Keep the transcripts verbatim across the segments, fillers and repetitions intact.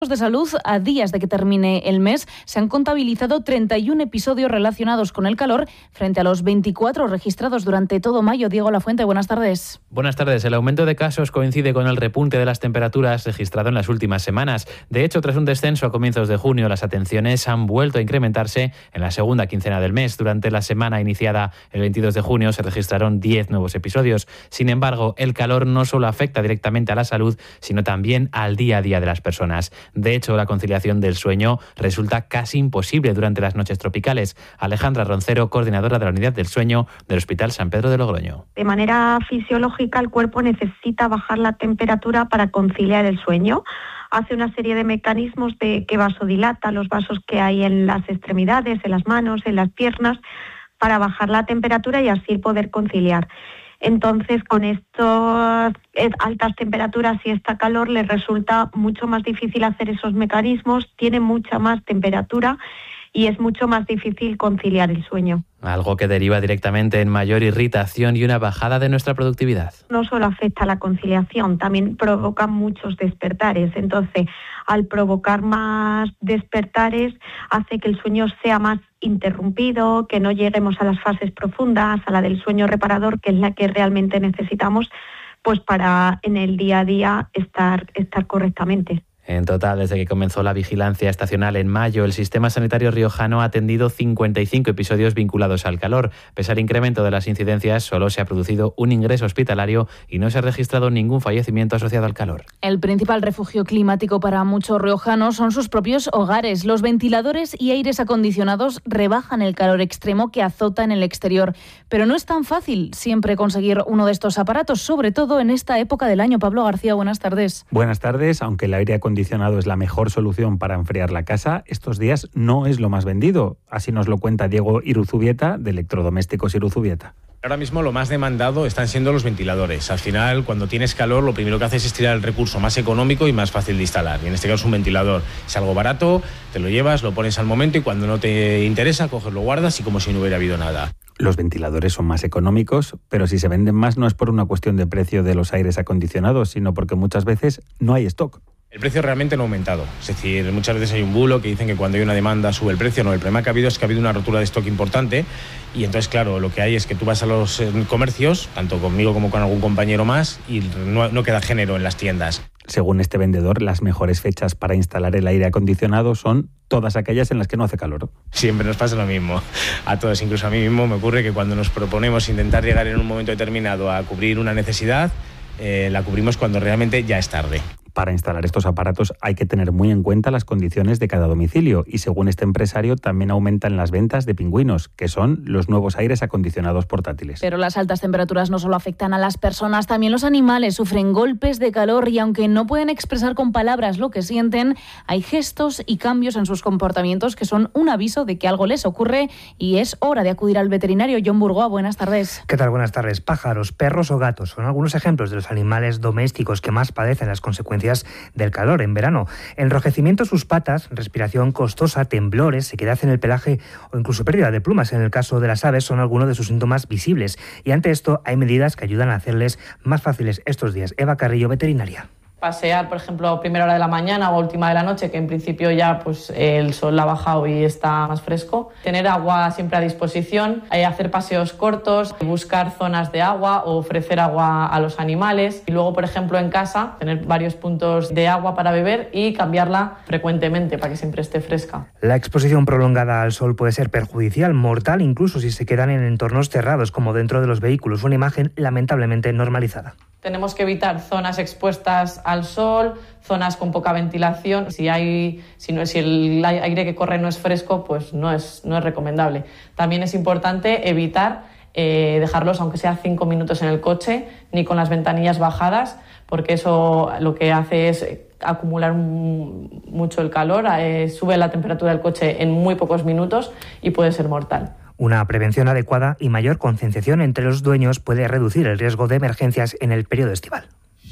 de salud, a días de que termine el mes, se han contabilizado treinta y uno episodios relacionados con el calor frente a los veinticuatro registrados durante todo mayo. Diego Lafuente, buenas tardes. Buenas tardes. El aumento de casos coincide con el repunte de las temperaturas registrado en las últimas semanas. De hecho, tras un descenso a comienzos de junio, las atenciones han vuelto a incrementarse en la segunda quincena del mes. Durante la semana iniciada el veintidós de junio se registraron diez nuevos episodios. Sin embargo, el calor no solo afecta directamente a la salud, sino también al día a día de las personas. De hecho, la conciliación del sueño resulta casi imposible durante las noches tropicales. Alejandra Roncero, coordinadora de la Unidad del Sueño del Hospital San Pedro de Logroño. De manera fisiológica, el cuerpo necesita bajar la temperatura para conciliar el sueño. Hace una serie de mecanismos de que vasodilata los vasos que hay en las extremidades, en las manos, en las piernas, para bajar la temperatura y así poder conciliar. Entonces, con estas altas temperaturas y esta calor les resulta mucho más difícil hacer esos mecanismos, tiene mucha más temperatura y es mucho más difícil conciliar el sueño. Algo que deriva directamente en mayor irritación y una bajada de nuestra productividad. No solo afecta a la conciliación, también provoca muchos despertares. Entonces, al provocar más despertares, hace que el sueño sea más interrumpido, que no lleguemos a las fases profundas, a la del sueño reparador, que es la que realmente necesitamos, pues para en el día a día estar, estar correctamente. En total, desde que comenzó la vigilancia estacional en mayo, el sistema sanitario riojano ha atendido cincuenta y cinco episodios vinculados al calor. Pese al incremento de las incidencias, solo se ha producido un ingreso hospitalario y no se ha registrado ningún fallecimiento asociado al calor. El principal refugio climático para muchos riojanos son sus propios hogares. Los ventiladores y aires acondicionados rebajan el calor extremo que azota en el exterior. Pero no es tan fácil siempre conseguir uno de estos aparatos, sobre todo en esta época del año. Pablo García, buenas tardes. Buenas tardes. Aunque el aire acondicionado es la mejor solución para enfriar la casa, estos días no es lo más vendido. Así nos lo cuenta Diego Iruzubieta, de Electrodomésticos Iruzubieta. Ahora mismo lo más demandado están siendo los ventiladores. Al final, cuando tienes calor, lo primero que haces es tirar el recurso más económico y más fácil de instalar. Y en este caso un ventilador. Es algo barato, te lo llevas, lo pones al momento y cuando no te interesa, coges, lo guardas y como si no hubiera habido nada. Los ventiladores son más económicos, pero si se venden más no es por una cuestión de precio de los aires acondicionados, sino porque muchas veces no hay stock. El precio realmente no ha aumentado. Es decir, muchas veces hay un bulo que dicen que cuando hay una demanda sube el precio. No, el problema que ha habido es que ha habido una rotura de stock importante y entonces, claro, lo que hay es que tú vas a los comercios, tanto conmigo como con algún compañero más, y no, no queda género en las tiendas. Según este vendedor, las mejores fechas para instalar el aire acondicionado son todas aquellas en las que no hace calor. Siempre nos pasa lo mismo. A todos, incluso a mí mismo, me ocurre que cuando nos proponemos intentar llegar en un momento determinado a cubrir una necesidad, eh, la cubrimos cuando realmente ya es tarde. Para instalar estos aparatos hay que tener muy en cuenta las condiciones de cada domicilio y según este empresario también aumentan las ventas de pingüinos, que son los nuevos aires acondicionados portátiles. Pero las altas temperaturas no solo afectan a las personas, también los animales sufren golpes de calor y aunque no pueden expresar con palabras lo que sienten, hay gestos y cambios en sus comportamientos que son un aviso de que algo les ocurre y es hora de acudir al veterinario. John Burgoa, buenas tardes. ¿Qué tal? Buenas tardes. Pájaros, perros o gatos son algunos ejemplos de los animales domésticos que más padecen las consecuencias del calor en verano. Enrojecimiento en sus patas, respiración costosa, temblores, sequedad en el pelaje o incluso pérdida de plumas en el caso de las aves son algunos de sus síntomas visibles. Y ante esto hay medidas que ayudan a hacerles más fáciles estos días. Eva Carrillo, veterinaria. Pasear, por ejemplo, a primera hora de la mañana o a última de la noche, que en principio ya pues el sol ha bajado y está más fresco. Tener agua siempre a disposición, hacer paseos cortos, buscar zonas de agua o ofrecer agua a los animales. Y luego, por ejemplo, en casa, tener varios puntos de agua para beber y cambiarla frecuentemente para que siempre esté fresca. La exposición prolongada al sol puede ser perjudicial, mortal, incluso si se quedan en entornos cerrados, como dentro de los vehículos. Una imagen lamentablemente normalizada. Tenemos que evitar zonas expuestas al sol, zonas con poca ventilación. Si hay, si, no, si el aire que corre no es fresco, pues no es, no es recomendable. También es importante evitar eh, dejarlos, aunque sea cinco minutos en el coche, ni con las ventanillas bajadas, porque eso lo que hace es acumular mucho el calor, eh, sube la temperatura del coche en muy pocos minutos y puede ser mortal. Una prevención adecuada y mayor concienciación entre los dueños puede reducir el riesgo de emergencias en el periodo estival.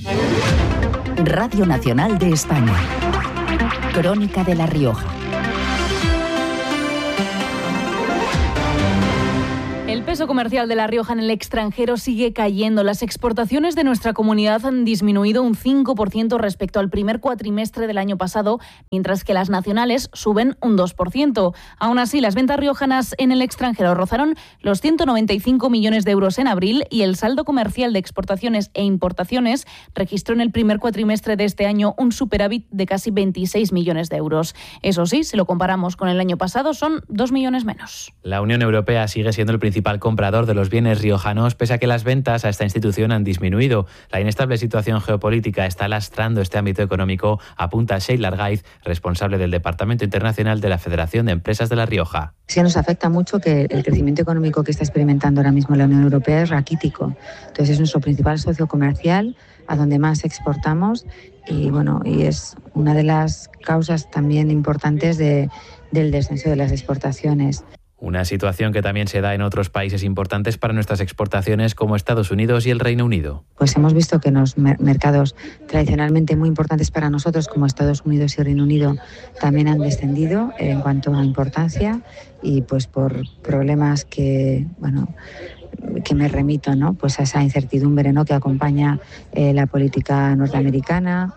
Radio Nacional de España. Crónica de La Rioja. El peso comercial de La Rioja en el extranjero sigue cayendo. Las exportaciones de nuestra comunidad han disminuido un cinco por ciento respecto al primer cuatrimestre del año pasado, mientras que las nacionales suben un dos por ciento. Aún así, las ventas riojanas en el extranjero rozaron los ciento noventa y cinco millones de euros en abril y el saldo comercial de exportaciones e importaciones registró en el primer cuatrimestre de este año un superávit de casi veintiséis millones de euros. Eso sí, si lo comparamos con el año pasado, son dos millones menos. La Unión Europea sigue siendo el principal comprador de los bienes riojanos, pese a que las ventas a esta institución han disminuido. La inestable situación geopolítica está lastrando este ámbito económico, apunta Sheila Argaiz, responsable del Departamento Internacional de la Federación de Empresas de La Rioja. Sí, nos afecta mucho que el crecimiento económico que está experimentando ahora mismo la Unión Europea es raquítico. Entonces es nuestro principal socio comercial, a donde más exportamos y bueno, y es una de las causas también importantes de, del descenso de las exportaciones. Una situación que también se da en otros países importantes para nuestras exportaciones como Estados Unidos y el Reino Unido. Pues hemos visto que en los mer- mercados tradicionalmente muy importantes para nosotros como Estados Unidos y Reino Unido también han descendido en cuanto a importancia y pues por problemas que, bueno, que me remito, ¿no? Pues a esa incertidumbre, ¿no? que acompaña eh, la política norteamericana,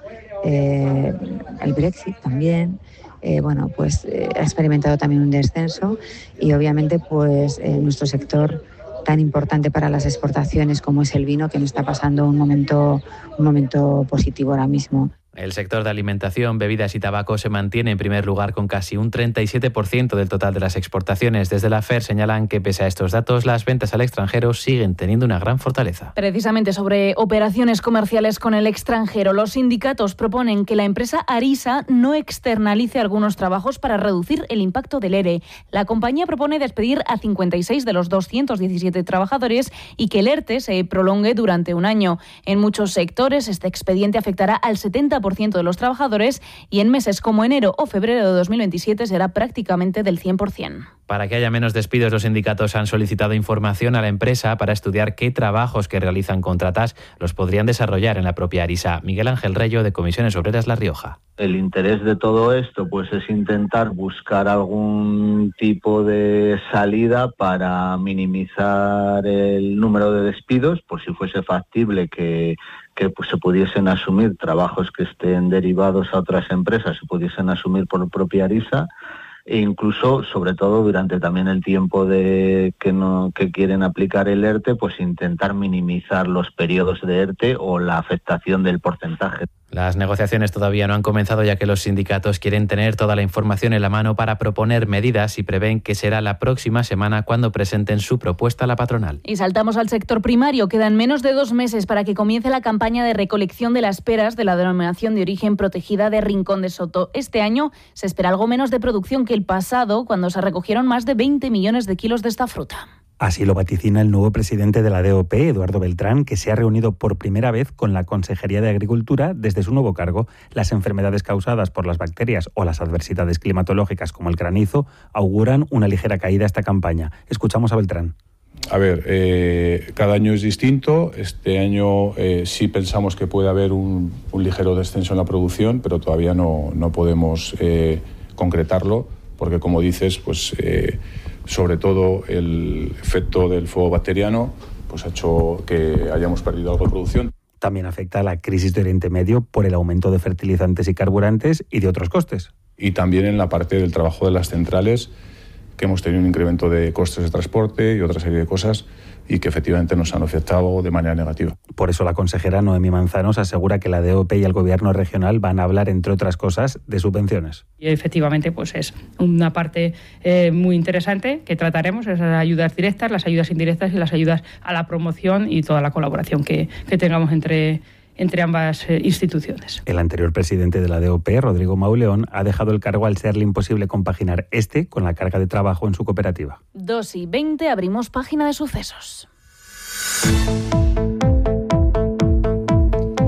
eh, el Brexit también. Eh, bueno, pues eh, ha experimentado también un descenso y obviamente pues eh, nuestro sector tan importante para las exportaciones como es el vino, que no está pasando un momento, un momento positivo ahora mismo. El sector de alimentación, bebidas y tabaco se mantiene en primer lugar con casi un treinta y siete por ciento del total de las exportaciones. Desde la F E R señalan que pese a estos datos, las ventas al extranjero siguen teniendo una gran fortaleza. Precisamente sobre operaciones comerciales con el extranjero, los sindicatos proponen que la empresa Arisa no externalice algunos trabajos para reducir el impacto del ERE. La compañía propone despedir a cincuenta y seis de los doscientos diecisiete trabajadores y que el ERTE se prolongue durante un año. En muchos sectores, este expediente afectará al setenta por ciento de los trabajadores y en meses como enero o febrero de dos mil veintisiete será prácticamente del cien por ciento. Para que haya menos despidos, los sindicatos han solicitado información a la empresa para estudiar qué trabajos que realizan contratas los podrían desarrollar en la propia Arisa. Miguel Ángel Reyo, de Comisiones Obreras La Rioja. El interés de todo esto pues es intentar buscar algún tipo de salida para minimizar el número de despidos, por si fuese factible que, que pues, se pudiesen asumir trabajos que estén derivados a otras empresas, se pudiesen asumir por propia Arisa. E incluso, sobre todo, durante también el tiempo de que no que quieren aplicar el ERTE, pues intentar minimizar los periodos de ERTE o la afectación del porcentaje. Las negociaciones todavía no han comenzado, ya que los sindicatos quieren tener toda la información en la mano para proponer medidas y prevén que será la próxima semana cuando presenten su propuesta a la patronal. Y saltamos al sector primario. Quedan menos de dos meses para que comience la campaña de recolección de las peras de la denominación de origen protegida de Rincón de Soto. Este año se espera algo menos de producción que el pasado, cuando se recogieron más de veinte millones de kilos de esta fruta. Así lo vaticina el nuevo presidente de la D O P, Eduardo Beltrán, que se ha reunido por primera vez con la Consejería de Agricultura desde su nuevo cargo. Las enfermedades causadas por las bacterias o las adversidades climatológicas como el granizo auguran una ligera caída a esta campaña. Escuchamos a Beltrán. A ver, eh, cada año es distinto. Este año eh, sí pensamos que puede haber un, un ligero descenso en la producción, pero todavía no, no podemos eh, concretarlo, porque como dices, pues... Eh, sobre todo el efecto del fuego bacteriano pues ha hecho que hayamos perdido algo de producción. También afecta a la crisis de Oriente Medio por el aumento de fertilizantes y carburantes y de otros costes. Y también en la parte del trabajo de las centrales, que hemos tenido un incremento de costes de transporte y otra serie de cosas y que efectivamente nos han afectado de manera negativa. Por eso la consejera Noemí Manzanos asegura que la D O P y el Gobierno regional van a hablar, entre otras cosas, de subvenciones. Y efectivamente pues es una parte eh, muy interesante que trataremos, esas ayudas directas, las ayudas indirectas y las ayudas a la promoción y toda la colaboración que, que tengamos entre entre ambas eh, instituciones. El anterior presidente de la D O P, Rodrigo Mauleón, ha dejado el cargo al serle imposible compaginar este con la carga de trabajo en su cooperativa. dos y veinte, abrimos página de sucesos.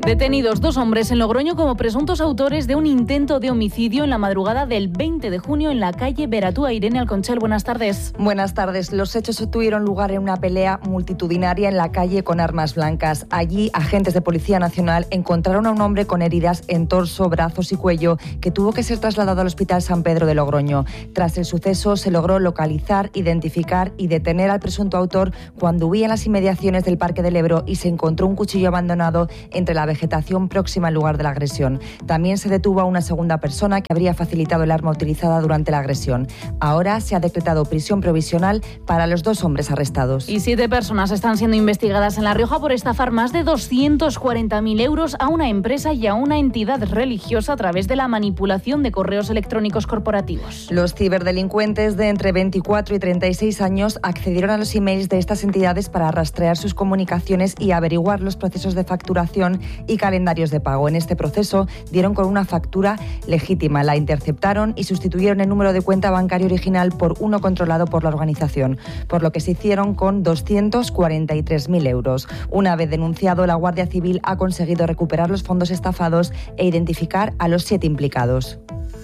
Detenidos dos hombres en Logroño como presuntos autores de un intento de homicidio en la madrugada del veinte de junio en la calle Beratúa. Irene Alconchel, buenas tardes. Buenas tardes. Los hechos tuvieron lugar en una pelea multitudinaria en la calle con armas blancas. Allí, agentes de Policía Nacional encontraron a un hombre con heridas en torso, brazos y cuello que tuvo que ser trasladado al Hospital San Pedro de Logroño. Tras el suceso, se logró localizar, identificar y detener al presunto autor cuando huía en las inmediaciones del Parque del Ebro y se encontró un cuchillo abandonado entre la vegetación próxima al lugar de la agresión. También se detuvo a una segunda persona que habría facilitado el arma utilizada durante la agresión. Ahora se ha decretado prisión provisional para los dos hombres arrestados. Y siete personas están siendo investigadas en La Rioja por estafar más de doscientos cuarenta mil euros a una empresa y a una entidad religiosa a través de la manipulación de correos electrónicos corporativos. Los ciberdelincuentes de entre veinticuatro y treinta y seis años accedieron a los emails de estas entidades para rastrear sus comunicaciones y averiguar los procesos de facturación y calendarios de pago. En este proceso dieron con una factura legítima, la interceptaron y sustituyeron el número de cuenta bancaria original por uno controlado por la organización, por lo que se hicieron con doscientos cuarenta y tres mil euros. Una vez denunciado, la Guardia Civil ha conseguido recuperar los fondos estafados e identificar a los siete implicados.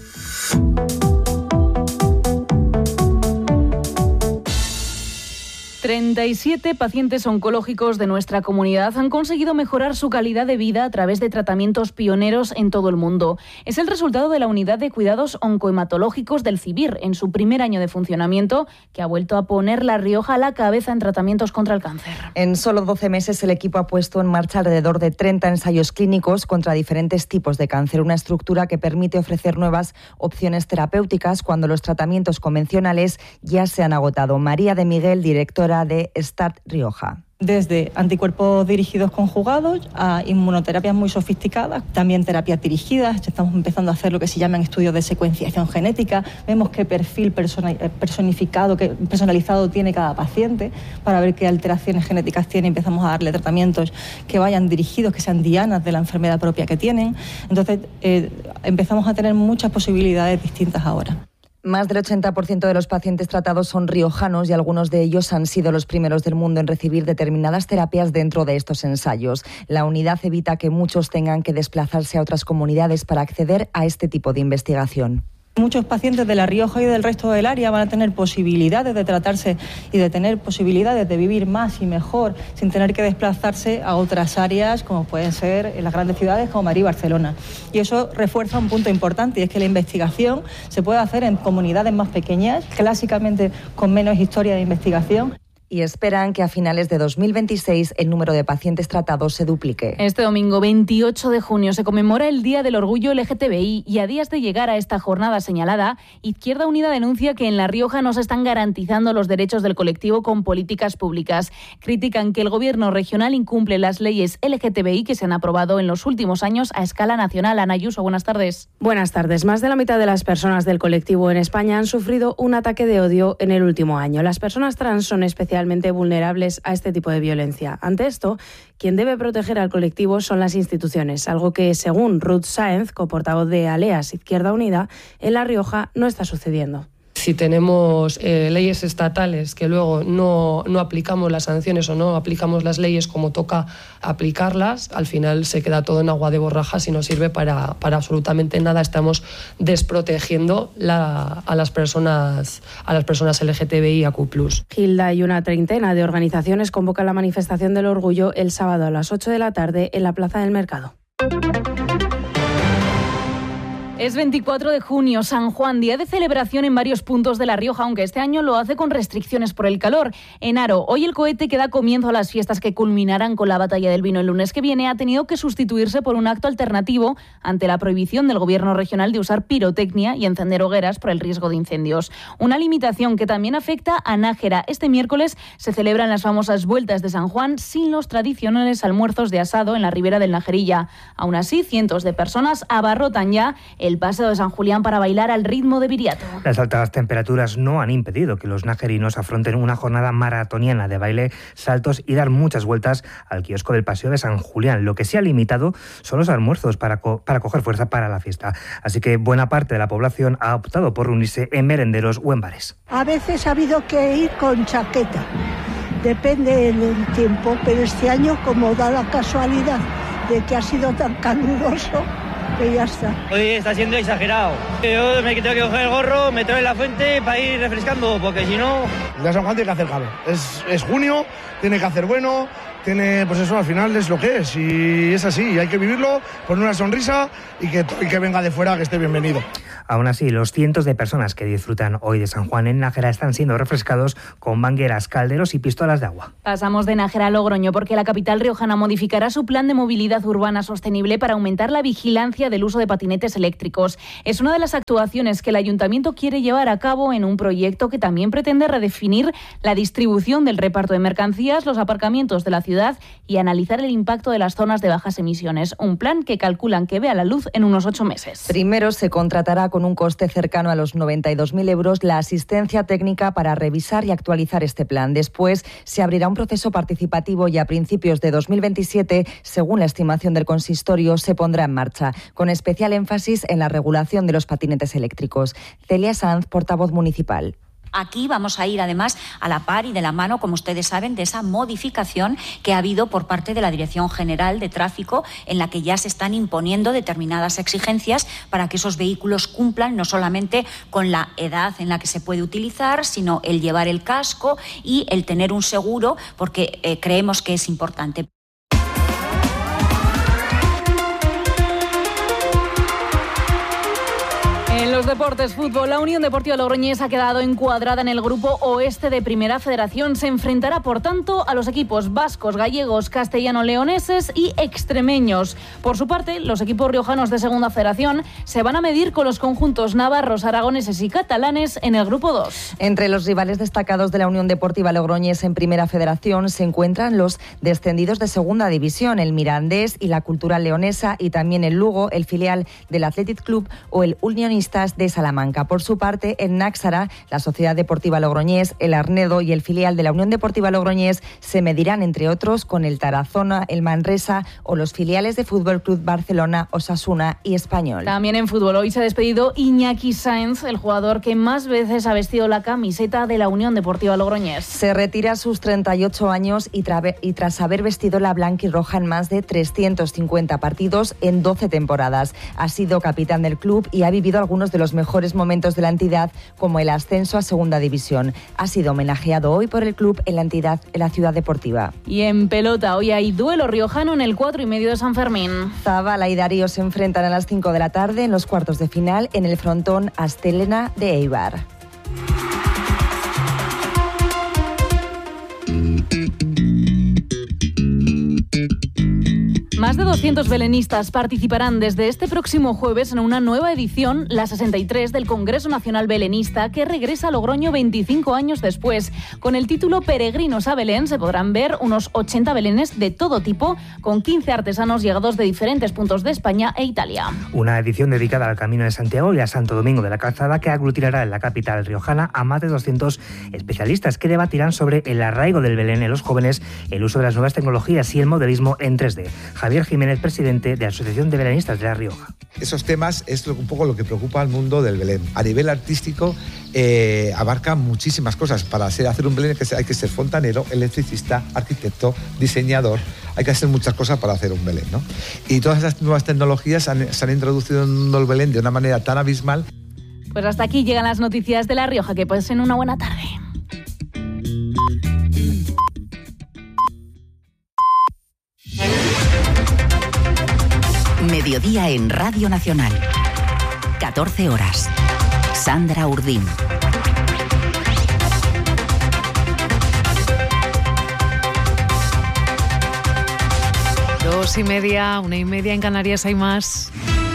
treinta y siete pacientes oncológicos de nuestra comunidad han conseguido mejorar su calidad de vida a través de tratamientos pioneros en todo el mundo. Es el resultado de la Unidad de Cuidados Oncohematológicos del CIBIR en su primer año de funcionamiento, que ha vuelto a poner La Rioja a la cabeza en tratamientos contra el cáncer. En solo doce meses el equipo ha puesto en marcha alrededor de treinta ensayos clínicos contra diferentes tipos de cáncer, una estructura que permite ofrecer nuevas opciones terapéuticas cuando los tratamientos convencionales ya se han agotado. María de Miguel, directora de Start Rioja. Desde anticuerpos dirigidos conjugados a inmunoterapias muy sofisticadas, también terapias dirigidas. Ya estamos empezando a hacer lo que se llaman estudios de secuenciación genética. Vemos qué perfil personificado, qué personalizado tiene cada paciente para ver qué alteraciones genéticas tiene. Empezamos a darle tratamientos que vayan dirigidos, que sean dianas de la enfermedad propia que tienen. Entonces eh, empezamos a tener muchas posibilidades distintas ahora. Más del ochenta por ciento de los pacientes tratados son riojanos y algunos de ellos han sido los primeros del mundo en recibir determinadas terapias dentro de estos ensayos. La unidad evita que muchos tengan que desplazarse a otras comunidades para acceder a este tipo de investigación. Muchos pacientes de La Rioja y del resto del área van a tener posibilidades de tratarse y de tener posibilidades de vivir más y mejor sin tener que desplazarse a otras áreas como pueden ser en las grandes ciudades como Madrid y Barcelona. Y eso refuerza un punto importante, y es que la investigación se puede hacer en comunidades más pequeñas, clásicamente con menos historia de investigación. Y esperan que a finales de dos mil veintiséis el número de pacientes tratados se duplique. Este domingo veintiocho de junio se conmemora el Día del Orgullo L G T B I y a días de llegar a esta jornada señalada, Izquierda Unida denuncia que en La Rioja no se están garantizando los derechos del colectivo con políticas públicas. Critican que el gobierno regional incumple las leyes L G T B I que se han aprobado en los últimos años a escala nacional. Ana Ayuso, buenas tardes. Buenas tardes. Más de la mitad de las personas del colectivo en España han sufrido un ataque de odio en el último año. Las personas trans son especialmente vulnerables a este tipo de violencia. Ante esto, quien debe proteger al colectivo son las instituciones, algo que, según Ruth Sáenz, coportavoz de ALEAS Izquierda Unida, en La Rioja no está sucediendo. Si tenemos eh, leyes estatales que luego no, no aplicamos las sanciones o no aplicamos las leyes como toca aplicarlas, al final se queda todo en agua de borrajas y no sirve para, para absolutamente nada. Estamos desprotegiendo la, a las personas a las personas L G T B I A Q plus. Gilda y una treintena de organizaciones convocan la manifestación del orgullo el sábado a las ocho de la tarde en la Plaza del Mercado. Es veinticuatro de junio, San Juan, día de celebración en varios puntos de La Rioja, aunque este año lo hace con restricciones por el calor. En Haro, hoy el cohete que da comienzo a las fiestas que culminarán con la batalla del vino el lunes que viene ha tenido que sustituirse por un acto alternativo ante la prohibición del gobierno regional de usar pirotecnia y encender hogueras por el riesgo de incendios. Una limitación que también afecta a Nájera. Este miércoles se celebran las famosas vueltas de San Juan sin los tradicionales almuerzos de asado en la ribera del Najerilla. Aún así, cientos de personas abarrotan ya el Paseo de San Julián para bailar al ritmo de Viriato. Las altas temperaturas no han impedido que los najerinos afronten una jornada maratoniana de baile, saltos y dar muchas vueltas al kiosco del Paseo de San Julián. Lo que se ha limitado son los almuerzos para, co- para coger fuerza para la fiesta. Así que buena parte de la población ha optado por reunirse en merenderos o en bares. A veces ha habido que ir con chaqueta. Depende del tiempo, pero este año, como da la casualidad de que ha sido tan caluroso que ya está. Hoy está siendo exagerado. Yo me tengo que coger el gorro, me traigo en la fuente para ir refrescando, porque si no... El de San Juan tiene que hacer calor. Es, es junio, tiene que hacer bueno, tiene, pues eso, al final es lo que es. Y es así, y hay que vivirlo, poner una sonrisa y que, y que venga de fuera, que esté bienvenido. Aún así, los cientos de personas que disfrutan hoy de San Juan en Nájera están siendo refrescados con mangueras, calderos y pistolas de agua. Pasamos de Nájera a Logroño porque la capital riojana modificará su plan de movilidad urbana sostenible para aumentar la vigilancia del uso de patinetes eléctricos. Es una de las actuaciones que el ayuntamiento quiere llevar a cabo en un proyecto que también pretende redefinir la distribución del reparto de mercancías, los aparcamientos de la ciudad y analizar el impacto de las zonas de bajas emisiones. Un plan que calculan que vea la luz en unos ocho meses. Primero se contratará con un coste cercano a los noventa y dos mil euros la asistencia técnica para revisar y actualizar este plan. Después se abrirá un proceso participativo y a principios de dos mil veintisiete, según la estimación del consistorio, se pondrá en marcha, con especial énfasis en la regulación de los patinetes eléctricos. Celia Sanz, portavoz municipal. Aquí vamos a ir, además, a la par y de la mano, como ustedes saben, de esa modificación que ha habido por parte de la Dirección General de Tráfico, en la que ya se están imponiendo determinadas exigencias para que esos vehículos cumplan no solamente con la edad en la que se puede utilizar, sino el llevar el casco y el tener un seguro, porque eh, creemos que es importante. En los deportes, fútbol, la Unión Deportiva Logroñés ha quedado encuadrada en el grupo oeste de Primera Federación. Se enfrentará, por tanto, a los equipos vascos, gallegos, castellano-leoneses y extremeños. Por su parte, los equipos riojanos de Segunda Federación se van a medir con los conjuntos navarros, aragoneses y catalanes en el grupo dos. Entre los rivales destacados de la Unión Deportiva Logroñés en Primera Federación se encuentran los descendidos de Segunda División, el Mirandés y la Cultural Leonesa, y también el Lugo, el filial del Athletic Club, o el Unionistas de Salamanca. Por su parte, en Náxara, la Sociedad Deportiva Logroñés, el Arnedo y el filial de la Unión Deportiva Logroñés se medirán, entre otros, con el Tarazona, el Manresa o los filiales de Fútbol Club Barcelona, Osasuna y Español. También en fútbol, hoy se ha despedido Iñaki Sáenz, el jugador que más veces ha vestido la camiseta de la Unión Deportiva Logroñés. Se retira a sus treinta y ocho años y, tra- y tras haber vestido la blanquirroja en más de trescientos cincuenta partidos en doce temporadas. Ha sido capitán del club y ha vivido algunos de los mejores momentos de la entidad, como el ascenso a Segunda División. Ha sido homenajeado hoy por el club en la entidad, en la ciudad deportiva. Y en pelota, hoy hay duelo riojano en el cuatro y medio de San Fermín. Zabala y Darío se enfrentan a las cinco de la tarde en los cuartos de final en el frontón Astelena de Eibar. Más de doscientos belenistas participarán desde este próximo jueves en una nueva edición, la sesenta y tres, del Congreso Nacional Belenista, que regresa a Logroño veinticinco años después. Con el título Peregrinos a Belén se podrán ver unos ochenta belenes de todo tipo, con quince artesanos llegados de diferentes puntos de España e Italia. Una edición dedicada al Camino de Santiago y a Santo Domingo de la Calzada, que aglutinará en la capital riojana a más de doscientos especialistas que debatirán sobre el arraigo del Belén en los jóvenes, el uso de las nuevas tecnologías y el modelismo en tres D. Javier Jiménez, presidente de la Asociación de Belenistas de La Rioja. Esos temas es un poco lo que preocupa al mundo del Belén. A nivel artístico eh, abarca muchísimas cosas. Para hacer, hacer un Belén hay que ser fontanero, electricista, arquitecto, diseñador. Hay que hacer muchas cosas para hacer un Belén, ¿no? Y todas esas nuevas tecnologías han, se han introducido en el Belén de una manera tan abismal. Pues hasta aquí llegan las noticias de La Rioja. Que pasen una buena tarde. Mediodía en Radio Nacional. catorce horas. Sandra Urdín. Dos y media, una y media en Canarias hay más.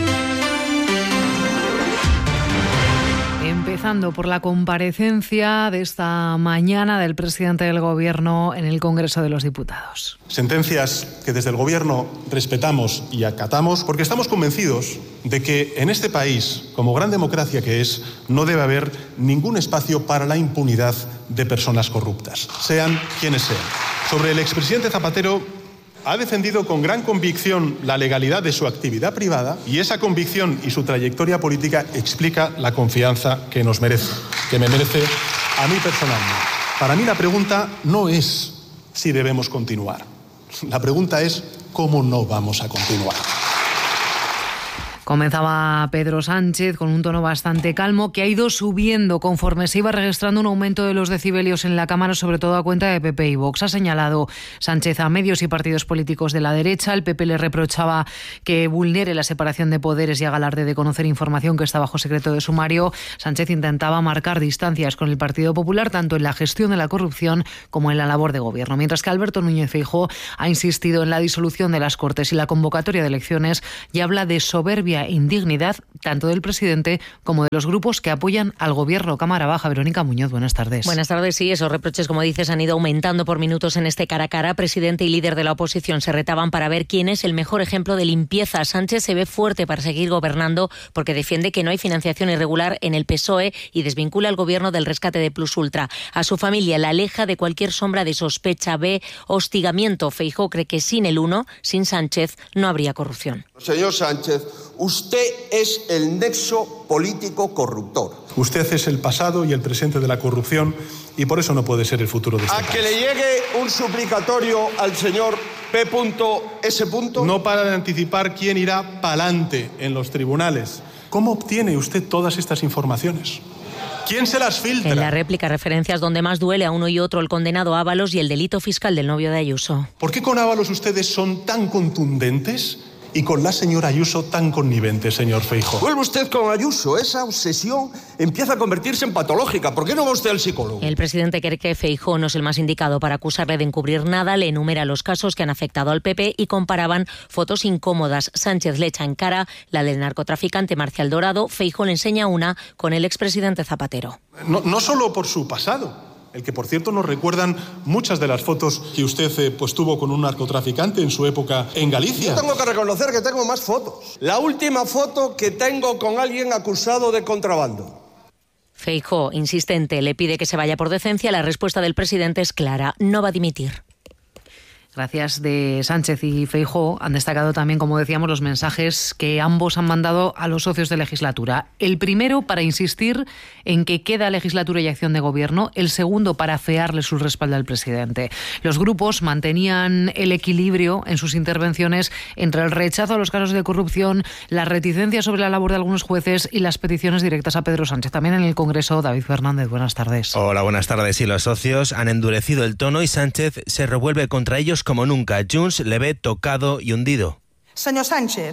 Empezando por la comparecencia de esta mañana del presidente del Gobierno en el Congreso de los Diputados. Sentencias que desde el Gobierno respetamos y acatamos porque estamos convencidos de que en este país, como gran democracia que es, no debe haber ningún espacio para la impunidad de personas corruptas, sean quienes sean. Sobre el expresidente Zapatero, ha defendido con gran convicción la legalidad de su actividad privada y esa convicción y su trayectoria política explica la confianza que nos merece, que me merece a mí personalmente. Para mí la pregunta no es si debemos continuar. La pregunta es ¿cómo no vamos a continuar? Comenzaba Pedro Sánchez con un tono bastante calmo que ha ido subiendo conforme se iba registrando un aumento de los decibelios en la Cámara, sobre todo a cuenta de P P y Vox. Ha señalado Sánchez a medios y partidos políticos de la derecha. El P P le reprochaba que vulnere la separación de poderes y haga alarde de conocer información que está bajo secreto de sumario. Sánchez intentaba marcar distancias con el Partido Popular tanto en la gestión de la corrupción como en la labor de gobierno. Mientras que Alberto Núñez Feijóo ha insistido en la disolución de las Cortes y la convocatoria de elecciones y habla de soberbia e indignidad tanto del presidente como de los grupos que apoyan al gobierno. Cámara Baja, Verónica Muñoz, buenas tardes. Buenas tardes. Sí, esos reproches, como dices, han ido aumentando por minutos en este cara a cara. Presidente y líder de la oposición se retaban para ver quién es el mejor ejemplo de limpieza. Sánchez se ve fuerte para seguir gobernando porque defiende que no hay financiación irregular en el P S O E y desvincula al gobierno del rescate de Plus Ultra. A su familia la aleja de cualquier sombra de sospecha. Ve hostigamiento. Feijóo cree que sin el uno, sin Sánchez, no habría corrupción. Señor Sánchez, usted es el nexo político corruptor. Usted es el pasado y el presente de la corrupción y por eso no puede ser el futuro de este ¿A país. que le llegue un suplicatorio al señor P S? No para de anticipar quién irá pa'lante en los tribunales. ¿Cómo obtiene usted todas estas informaciones? ¿Quién se las filtra? En la réplica, referencias donde más duele a uno y otro: el condenado Ábalos y el delito fiscal del novio de Ayuso. ¿Por qué con Ábalos ustedes son tan contundentes y con la señora Ayuso tan connivente, señor Feijóo? Vuelve usted con Ayuso. Esa obsesión empieza a convertirse en patológica. ¿Por qué no va usted al psicólogo? El presidente cree que Feijóo no es el más indicado para acusarle de encubrir nada. Le enumera los casos que han afectado al P P y comparaban fotos incómodas. Sánchez le echa en cara la del narcotraficante Marcial Dorado. Feijóo le enseña una con el expresidente Zapatero. No, no solo por su pasado, el que, por cierto, nos recuerdan muchas de las fotos que usted eh, pues, tuvo con un narcotraficante en su época en Galicia. Yo tengo que reconocer que tengo más fotos. La última foto que tengo con alguien acusado de contrabando. Feijóo, insistente, le pide que se vaya por decencia. La respuesta del presidente es clara: no va a dimitir. Gracias de Sánchez y Feijóo han destacado también, como decíamos, los mensajes que ambos han mandado a los socios de legislatura. El primero para insistir en que queda legislatura y acción de gobierno. El segundo para afearle su respaldo al presidente. Los grupos mantenían el equilibrio en sus intervenciones entre el rechazo a los casos de corrupción, la reticencia sobre la labor de algunos jueces y las peticiones directas a Pedro Sánchez. También en el Congreso, David Fernández, buenas tardes. Hola, buenas tardes. Y los socios han endurecido el tono y Sánchez se revuelve contra ellos como nunca. Junts le ve tocado y hundido. Señor Sánchez,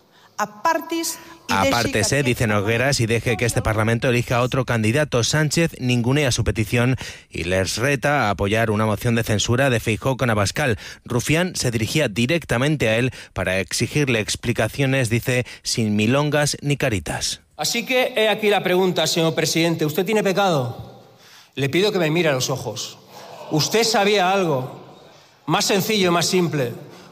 apartis y Apártese, dice Nogueras, y deje que este Parlamento elija a otro candidato. Sánchez ningunea su petición y les reta a apoyar una moción de censura de Feijóo con Abascal. Rufián se dirigía directamente a él para exigirle explicaciones, dice, sin milongas ni caritas. Así que he aquí la pregunta, señor presidente. ¿Usted tiene pecado? Le pido que me mire a los ojos. ¿Usted sabía algo? Más sencillo, más simple.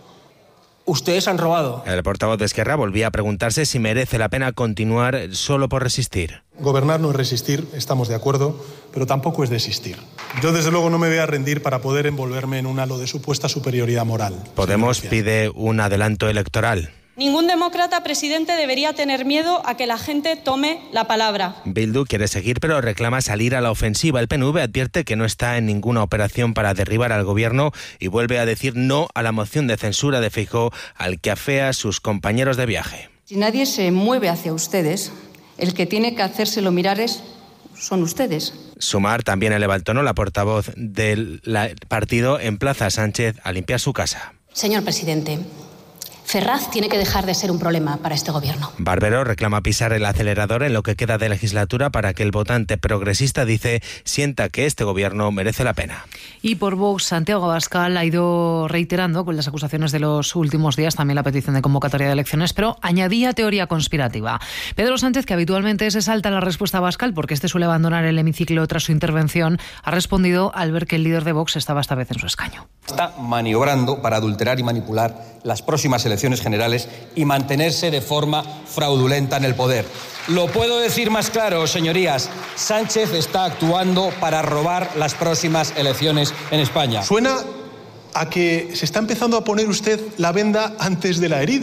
Ustedes han robado. El portavoz de Esquerra volvía a preguntarse si merece la pena continuar solo por resistir. Gobernar no es resistir, estamos de acuerdo, pero tampoco es desistir. Yo, desde luego, no me voy a rendir para poder envolverme en un halo de supuesta superioridad moral. Podemos pide un adelanto electoral. Ningún demócrata, presidente, debería tener miedo a que la gente tome la palabra. Bildu quiere seguir, pero reclama salir a la ofensiva. El P N V advierte que no está en ninguna operación para derribar al gobierno y vuelve a decir no a la moción de censura de Feijóo, al que afea a sus compañeros de viaje. Si nadie se mueve hacia ustedes, el que tiene que hacérselo mirar es, son ustedes. Sumar también eleva el tono. La portavoz del partido emplaza a Sánchez a limpiar su casa. Señor presidente, Ferraz tiene que dejar de ser un problema para este gobierno. Barbero reclama pisar el acelerador en lo que queda de legislatura para que el votante progresista, dice, sienta que este gobierno merece la pena. Y por Vox, Santiago Abascal ha ido reiterando con las acusaciones de los últimos días también la petición de convocatoria de elecciones, pero añadía teoría conspirativa. Pedro Sánchez, que habitualmente se salta la respuesta a Abascal porque este suele abandonar el hemiciclo tras su intervención, ha respondido al ver que el líder de Vox estaba esta vez en su escaño. Está maniobrando para adulterar y manipular las próximas elecciones generales y mantenerse de forma fraudulenta en el poder. Lo puedo decir más claro, señorías. Sánchez está actuando para robar las próximas elecciones en España. Suena a que se está empezando a poner usted la venda antes de la herida.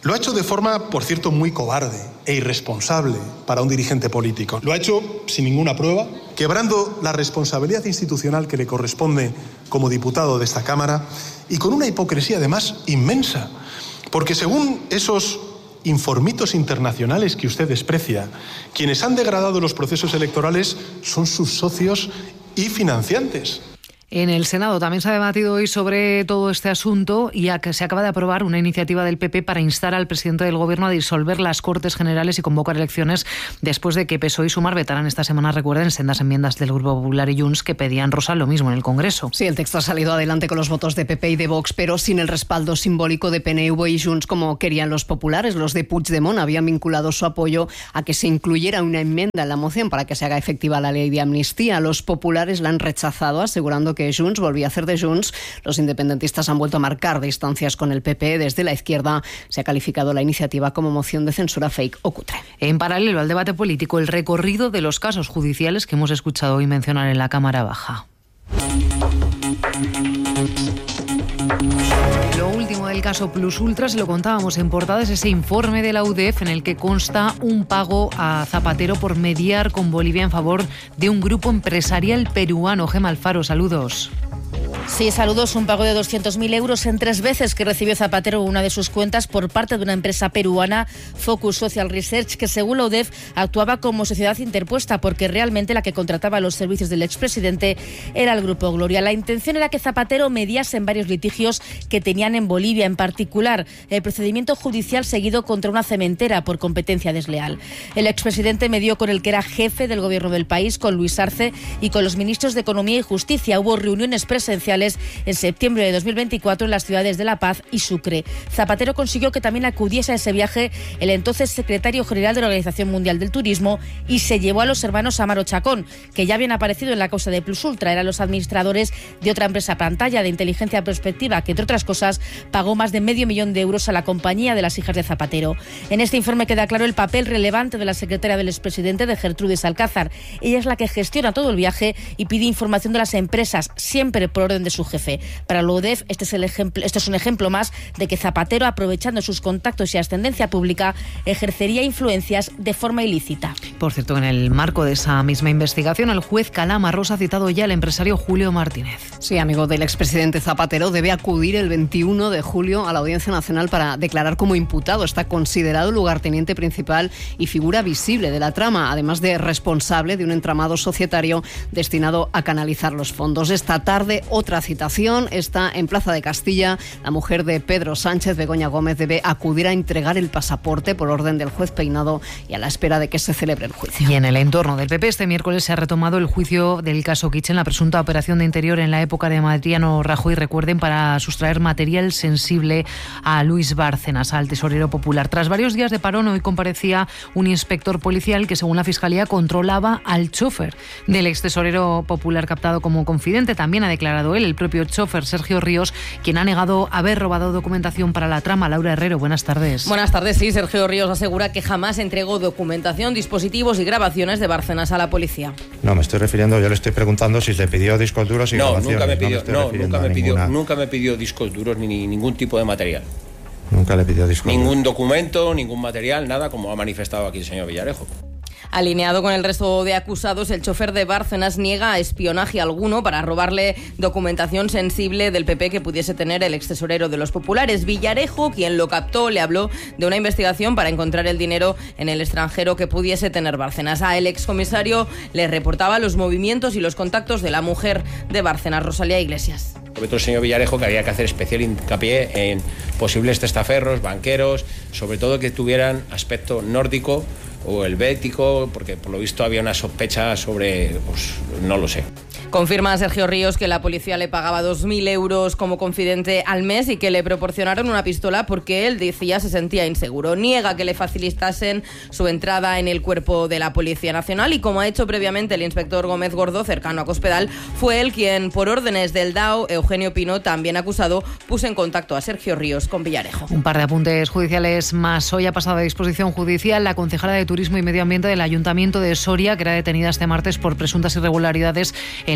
Lo ha hecho de forma, por cierto, muy cobarde e irresponsable para un dirigente político. Lo ha hecho sin ninguna prueba, quebrando la responsabilidad institucional que le corresponde como diputado de esta Cámara y con una hipocresía además inmensa, porque según esos informitos internacionales que usted desprecia, quienes han degradado los procesos electorales son sus socios y financiantes. En el Senado también se ha debatido hoy sobre todo este asunto y a que se acaba de aprobar una iniciativa del P P para instar al presidente del Gobierno a disolver las Cortes Generales y convocar elecciones después de que P S O E y Sumar vetaran esta semana, recuerden, sendas enmiendas del Grupo Popular y Junts que pedían, Rosa, lo mismo en el Congreso. Sí, el texto ha salido adelante con los votos de P P y de Vox, pero sin el respaldo simbólico de P N V y Junts como querían los populares. Los de Puigdemont habían vinculado su apoyo a que se incluyera una enmienda en la moción para que se haga efectiva la ley de amnistía. Los populares la han rechazado, asegurando que Junts volvía a hacer de Junts. Los independentistas han vuelto a marcar distancias con el P P. Desde la izquierda se ha calificado la iniciativa como moción de censura fake o cutre. En paralelo al debate político, el recorrido de los casos judiciales que hemos escuchado hoy mencionar en la Cámara Baja. Lo último del caso Plus Ultra, se lo contábamos en portada, es ese informe de la U D E F en el que consta un pago a Zapatero por mediar con Bolivia en favor de un grupo empresarial peruano. Gemma Alfaro, saludos. Sí, saludos. Un pago de doscientos mil euros en tres veces que recibió Zapatero en una de sus cuentas por parte de una empresa peruana, Focus Social Research, que según la U D E F actuaba como sociedad interpuesta porque realmente la que contrataba los servicios del expresidente era el Grupo Gloria. La intención era que Zapatero mediase en varios litigios que tenían en Bolivia, en particular el procedimiento judicial seguido contra una cementera por competencia desleal. El expresidente medió con el que era jefe del gobierno del país, con Luis Arce, y con los ministros de Economía y Justicia. Hubo reuniones presenciales en septiembre de dos mil veinticuatro en las ciudades de La Paz y Sucre. Zapatero consiguió que también acudiese a ese viaje el entonces secretario general de la Organización Mundial del Turismo y se llevó a los hermanos Amaro Chacón, que ya habían aparecido en la causa de Plus Ultra. Eran los administradores de otra empresa pantalla de inteligencia prospectiva que, entre otras cosas, pagó más de medio millón de euros a la compañía de las hijas de Zapatero. En este informe queda claro el papel relevante de la secretaria del expresidente, de Gertrudis Alcázar. Ella es la que gestiona todo el viaje y pide información de las empresas, siempre por orden de su jefe. Para la U D E F, este es, el ejemplo, este es un ejemplo más de que Zapatero, aprovechando sus contactos y ascendencia pública, ejercería influencias de forma ilícita. Por cierto, en el marco de esa misma investigación, el juez Calama Rosa ha citado ya al empresario Julio Martínez. Sí, amigo del expresidente Zapatero, debe acudir el veintiuno de julio a la Audiencia Nacional para declarar como imputado. Está considerado lugarteniente principal y figura visible de la trama, además de responsable de un entramado societario destinado a canalizar los fondos. Esta tarde, otra citación está en Plaza de Castilla. La mujer de Pedro Sánchez, Begoña Gómez, debe acudir a entregar el pasaporte por orden del juez Peinado y a la espera de que se celebre el juicio. Y en el entorno del P P, este miércoles se ha retomado el juicio del caso Kitchen, la presunta operación de Interior en la época de Mariano Rajoy, recuerden, para sustraer material sensible a Luis Bárcenas, al tesorero popular. Tras varios días de parón, hoy comparecía un inspector policial que, según la Fiscalía, controlaba al chofer del ex tesorero popular captado como confidente. También ha declarado él, el propio chofer Sergio Ríos, quien ha negado haber robado documentación para la trama. Laura Herrero, buenas tardes. Buenas tardes, sí. Sergio Ríos asegura que jamás entregó documentación, dispositivos y grabaciones de Bárcenas a la policía. No, me estoy refiriendo, yo le estoy preguntando si le pidió discos duros y no, grabaciones. Nunca me pidió, no, no nunca, me pidió, nunca me pidió discos duros ni, ni ningún tipo de material. Nunca le pidió discos Ningún duros. documento, ningún material, nada, como ha manifestado aquí el señor Villarejo. Alineado con el resto de acusados, el chofer de Bárcenas niega espionaje alguno para robarle documentación sensible del P P que pudiese tener el extesorero de los populares. Villarejo, quien lo captó, le habló de una investigación para encontrar el dinero en el extranjero que pudiese tener Bárcenas. A el excomisario le reportaba los movimientos y los contactos de la mujer de Bárcenas, Rosalía Iglesias. Sobre todo el señor Villarejo, que había que hacer especial hincapié en posibles testaferros, banqueros, sobre todo que tuvieran aspecto nórdico o helvético, porque por lo visto había una sospecha sobre, pues no lo sé. Confirma Sergio Ríos que la policía le pagaba dos mil euros como confidente al mes y que le proporcionaron una pistola porque él decía se sentía inseguro. Niega que le facilitasen su entrada en el cuerpo de la Policía Nacional y, como ha hecho previamente el inspector Gómez Gordo, cercano a Cospedal, fue él quien, por órdenes del D A O, Eugenio Pino, también acusado, puso en contacto a Sergio Ríos con Villarejo. Un par de apuntes judiciales más. Hoy ha pasado a disposición judicial la concejala de Turismo y Medio Ambiente del Ayuntamiento de Soria, que era detenida este martes por presuntas irregularidades en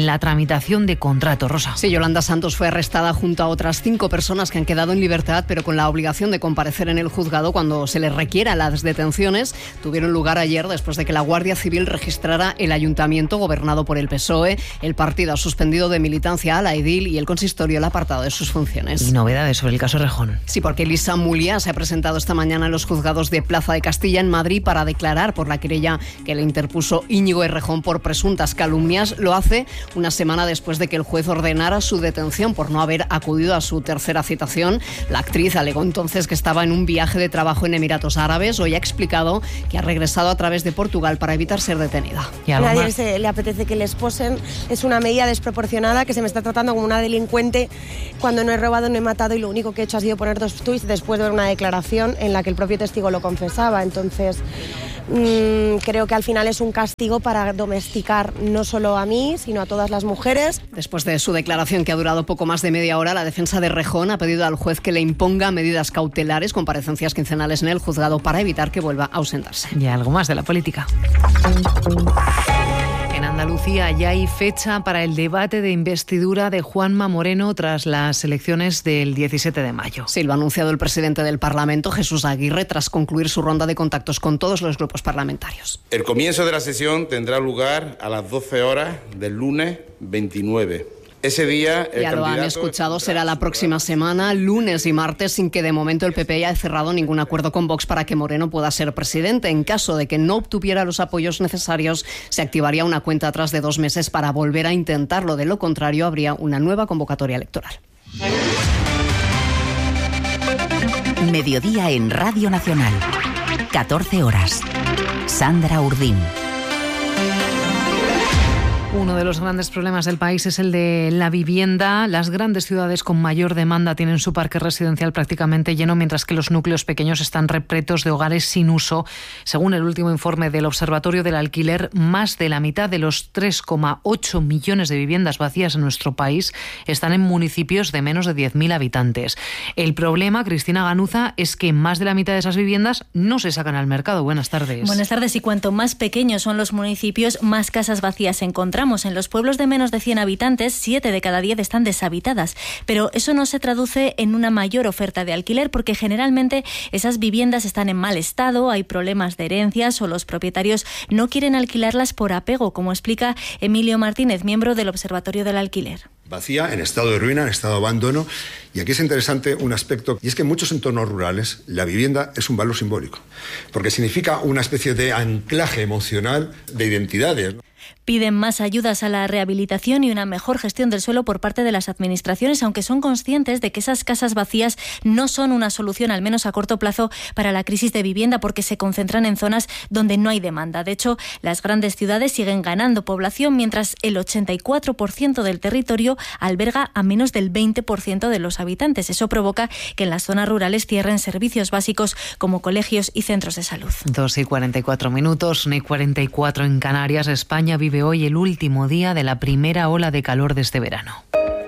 en la tramitación de contratos. Rosa. Sí, Yolanda Santos fue arrestada junto a otras cinco personas que han quedado en libertad, pero con la obligación de comparecer en el juzgado cuando se les requiera. Las detenciones tuvieron lugar ayer después de que la Guardia Civil registrara el ayuntamiento gobernado por el P S O E. El partido ha suspendido de militancia a la edil y el consistorio el apartado de sus funciones. Y novedades sobre el caso Rejón. Sí, porque Elisa Mulia se ha presentado esta mañana en los juzgados de Plaza de Castilla en Madrid para declarar por la querella que le interpuso Íñigo Errejón por presuntas calumnias. Lo hace una semana después de que el juez ordenara su detención por no haber acudido a su tercera citación. La actriz alegó entonces que estaba en un viaje de trabajo en Emiratos Árabes. Hoy ha explicado que ha regresado a través de Portugal para evitar ser detenida. A nadie se, le apetece que le esposen. Es una medida desproporcionada, que se me está tratando como una delincuente cuando no he robado, no he matado y lo único que he hecho ha sido poner dos tuits después de ver una declaración en la que el propio testigo lo confesaba. Entonces, mmm, creo que al final es un castigo para domesticar no solo a mí, sino a todas las mujeres. Después de su declaración, que ha durado poco más de media hora, la defensa de Rejón ha pedido al juez que le imponga medidas cautelares, comparecencias quincenales en el juzgado para evitar que vuelva a ausentarse. Y algo más de la política. En Andalucía ya hay fecha para el debate de investidura de Juanma Moreno tras las elecciones del diecisiete de mayo. Sí, lo ha anunciado el presidente del Parlamento, Jesús Aguirre, tras concluir su ronda de contactos con todos los grupos parlamentarios. El comienzo de la sesión tendrá lugar a las doce horas del lunes veintinueve. Ese día el ya lo han escuchado, será la próxima semana, lunes y martes, sin que de momento el P P haya cerrado ningún acuerdo con Vox para que Moreno pueda ser presidente. En caso de que no obtuviera los apoyos necesarios, se activaría una cuenta atrás de dos meses para volver a intentarlo. De lo contrario, habría una nueva convocatoria electoral. Mediodía en Radio Nacional. catorce horas. Sandra Urdín. Uno de los grandes problemas del país es el de la vivienda. Las grandes ciudades con mayor demanda tienen su parque residencial prácticamente lleno, mientras que los núcleos pequeños están repletos de hogares sin uso. Según el último informe del Observatorio del Alquiler, más de la mitad de los tres coma ocho millones de viviendas vacías en nuestro país están en municipios de menos de diez mil habitantes. El problema, Cristina Ganuza, es que más de la mitad de esas viviendas no se sacan al mercado. Buenas tardes. Buenas tardes. Y cuanto más pequeños son los municipios, más casas vacías encontramos. En los pueblos de menos de cien habitantes, siete de cada diez están deshabitadas. Pero eso no se traduce en una mayor oferta de alquiler, porque generalmente esas viviendas están en mal estado, hay problemas de herencias o los propietarios no quieren alquilarlas por apego, como explica Emilio Martínez, miembro del Observatorio del Alquiler. Vacía, en estado de ruina, en estado de abandono. Y aquí es interesante un aspecto, y es que en muchos entornos rurales la vivienda es un valor simbólico, porque significa una especie de anclaje emocional de identidades, ¿no? Piden más ayudas a la rehabilitación y una mejor gestión del suelo por parte de las administraciones, aunque son conscientes de que esas casas vacías no son una solución, al menos a corto plazo, para la crisis de vivienda, porque se concentran en zonas donde no hay demanda. De hecho, las grandes ciudades siguen ganando población, mientras el ochenta y cuatro por ciento del territorio alberga a menos del veinte por ciento de los habitantes. Eso provoca que en las zonas rurales cierren servicios básicos como colegios y centros de salud. dos y cuarenta y cuatro minutos, una y cuarenta y cuatro en Canarias. España vive hoy el último día de la primera ola de calor de este verano.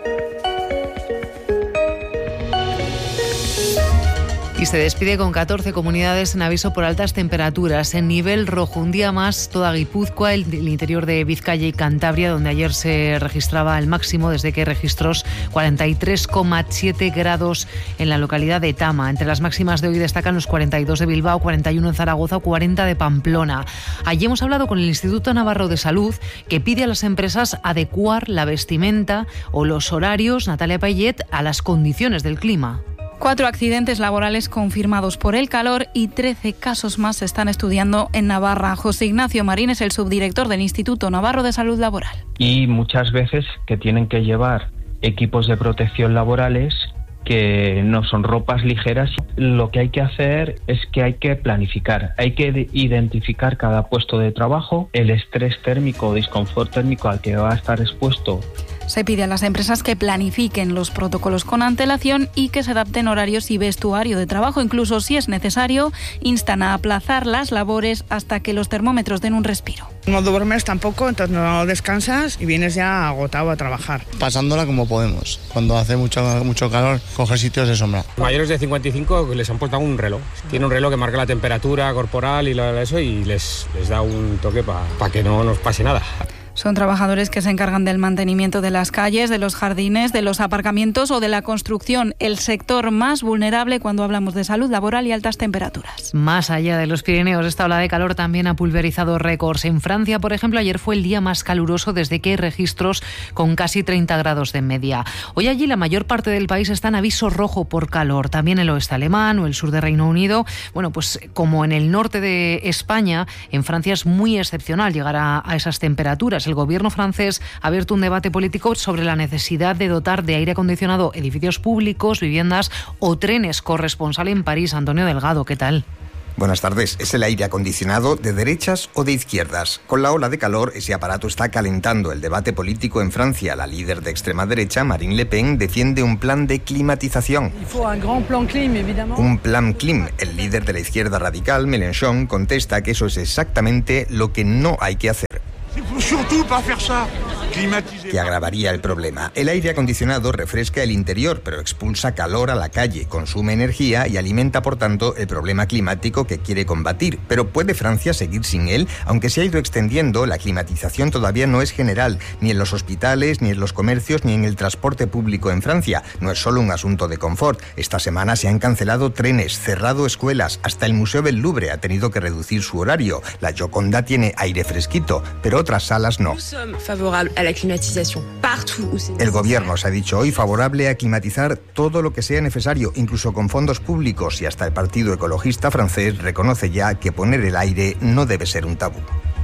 Y se despide con catorce comunidades en aviso por altas temperaturas. En nivel rojo, un día más, toda Guipúzcoa, el, el interior de Vizcaya y Cantabria, donde ayer se registraba el máximo desde que registros cuarenta y tres coma siete grados en la localidad de Tama. Entre las máximas de hoy destacan los cuarenta y dos de Bilbao, cuarenta y uno en Zaragoza o cuarenta de Pamplona. Allí hemos hablado con el Instituto Navarro de Salud, que pide a las empresas adecuar la vestimenta o los horarios, Natalia Payet, a las condiciones del clima. Cuatro accidentes laborales confirmados por el calor y trece casos más se están estudiando en Navarra. José Ignacio Marín es el subdirector del Instituto Navarro de Salud Laboral. Y muchas veces que tienen que llevar equipos de protección laborales que no son ropas ligeras. Lo que hay que hacer es que hay que planificar, hay que identificar cada puesto de trabajo, el estrés térmico o disconfort térmico al que va a estar expuesto. Se pide a las empresas que planifiquen los protocolos con antelación y que se adapten horarios y vestuario de trabajo. Incluso, si es necesario, instan a aplazar las labores hasta que los termómetros den un respiro. No duermes tampoco, entonces no descansas y vienes ya agotado a trabajar. Pasándola como podemos. Cuando hace mucho, mucho calor, coger sitios de sombra. Mayores de cincuenta y cinco les han puesto un reloj. Tiene un reloj que marca la temperatura corporal y eso y les, les da un toque para pa que no nos pase nada. Son trabajadores que se encargan del mantenimiento de las calles, de los jardines, de los aparcamientos o de la construcción, el sector más vulnerable cuando hablamos de salud laboral y altas temperaturas. Más allá de los Pirineos, esta ola de calor también ha pulverizado récords. En Francia, por ejemplo, ayer fue el día más caluroso desde que hay registros con casi treinta grados de media. Hoy allí la mayor parte del país está en aviso rojo por calor. También el oeste alemán o el sur de Reino Unido. Bueno, pues como en el norte de España, en Francia es muy excepcional llegar a, a esas temperaturas. El gobierno francés ha abierto un debate político sobre la necesidad de dotar de aire acondicionado edificios públicos, viviendas o trenes. Corresponsal en París, Antonio Delgado, ¿qué tal? Buenas tardes. ¿Es el aire acondicionado de derechas o de izquierdas? Con la ola de calor, ese aparato está calentando el debate político en Francia. La líder de extrema derecha, Marine Le Pen, defiende un plan de climatización. Un plan clim. El líder de la izquierda radical, Mélenchon, contesta que eso es exactamente lo que no hay que hacer. Que agravaría el problema. El aire acondicionado refresca el interior, pero expulsa calor a la calle, consume energía y alimenta, por tanto, el problema climático que quiere combatir. Pero ¿puede Francia seguir sin él? Aunque se ha ido extendiendo, la climatización todavía no es general, ni en los hospitales, ni en los comercios, ni en el transporte público en Francia. No es solo un asunto de confort. Esta semana se han cancelado trenes, cerrado escuelas, hasta el Museo del Louvre ha tenido que reducir su horario. La Gioconda tiene aire fresquito, pero otras salas no. El gobierno se ha dicho hoy favorable a climatizar todo lo que sea necesario, incluso con fondos públicos, y hasta el Partido Ecologista francés reconoce ya que poner el aire no debe ser un tabú.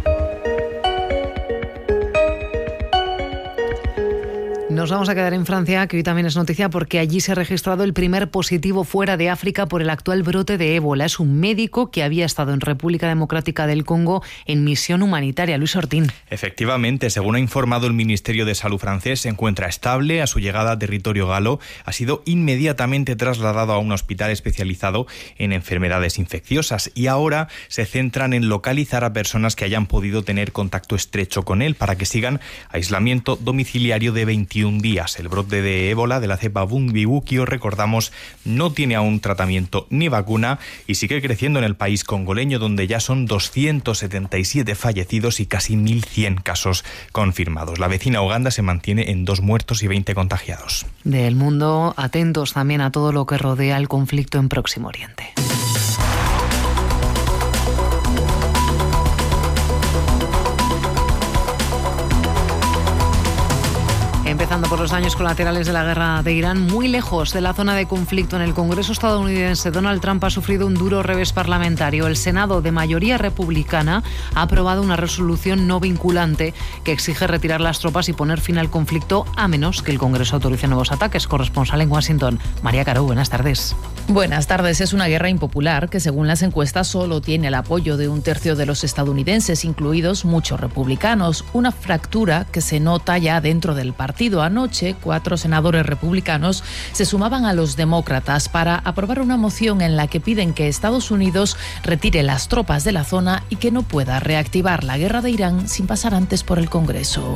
Nos vamos a quedar en Francia, que hoy también es noticia porque allí se ha registrado el primer positivo fuera de África por el actual brote de ébola. Es un médico que había estado en República Democrática del Congo en misión humanitaria. Luis Ortín. Efectivamente, según ha informado el Ministerio de Salud francés, se encuentra estable. A su llegada a territorio galo ha sido inmediatamente trasladado a un hospital especializado en enfermedades infecciosas y ahora se centran en localizar a personas que hayan podido tener contacto estrecho con él para que sigan aislamiento domiciliario de veintiún días. El brote de ébola de la cepa Bundibugyo, recordamos, no tiene aún tratamiento ni vacuna y sigue creciendo en el país congoleño, donde ya son doscientos setenta y siete fallecidos y casi mil cien casos confirmados. La vecina Uganda se mantiene en dos muertos y veinte contagiados. Del mundo, atentos también a todo lo que rodea el conflicto en Próximo Oriente. Empezando por los daños colaterales de la guerra de Irán, muy lejos de la zona de conflicto en el Congreso estadounidense, Donald Trump ha sufrido un duro revés parlamentario. El Senado, de mayoría republicana, ha aprobado una resolución no vinculante que exige retirar las tropas y poner fin al conflicto a menos que el Congreso autorice nuevos ataques. Corresponsal en Washington, María Caro, buenas tardes. Buenas tardes. Es una guerra impopular que, según las encuestas, solo tiene el apoyo de un tercio de los estadounidenses, incluidos muchos republicanos. Una fractura que se nota ya dentro del partido. Anoche, cuatro senadores republicanos se sumaban a los demócratas para aprobar una moción en la que piden que Estados Unidos retire las tropas de la zona y que no pueda reactivar la guerra de Irán sin pasar antes por el Congreso.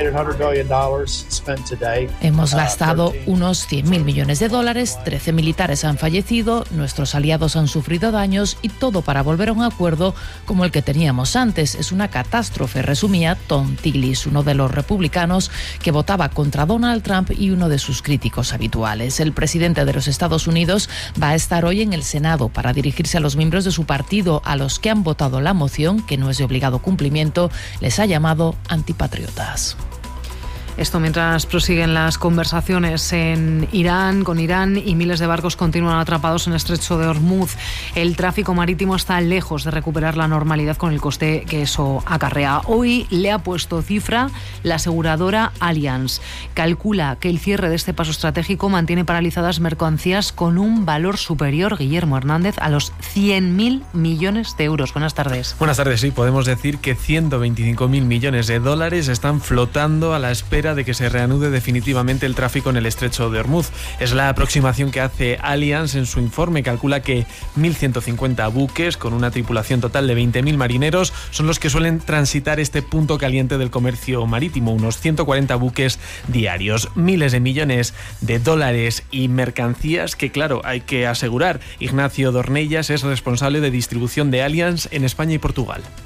Hemos gastado unos cien mil millones de dólares, trece militares han fallecido, nuestros aliados han sufrido daños y todo para volver a un acuerdo como el que teníamos antes. Es una catástrofe, resumía Tom Tillis, uno de los republicanos que votaba contra Donald Trump y uno de sus críticos habituales. El presidente de los Estados Unidos va a estar hoy en el Senado para dirigirse a los miembros de su partido, a los que han votado la moción, que no es de obligado cumplimiento, les ha llamado antipatriotas. Esto mientras prosiguen las conversaciones en Irán, con Irán, y miles de barcos continúan atrapados en el estrecho de Hormuz. El tráfico marítimo está lejos de recuperar la normalidad con el coste que eso acarrea. Hoy le ha puesto cifra la aseguradora Allianz. Calcula que el cierre de este paso estratégico mantiene paralizadas mercancías con un valor superior, Guillermo Hernández, a los cien mil millones de euros. Buenas tardes. Buenas tardes, sí. Podemos decir que ciento veinticinco mil millones de dólares están flotando a la espera de que se reanude definitivamente el tráfico en el estrecho de Hormuz. Es la aproximación que hace Allianz en su informe. Calcula que mil ciento cincuenta buques con una tripulación total de veinte mil marineros son los que suelen transitar este punto caliente del comercio marítimo, unos ciento cuarenta buques diarios, miles de millones de dólares y mercancías que, claro, hay que asegurar. Ignacio Dornellas es responsable de distribución de Allianz en España y Portugal.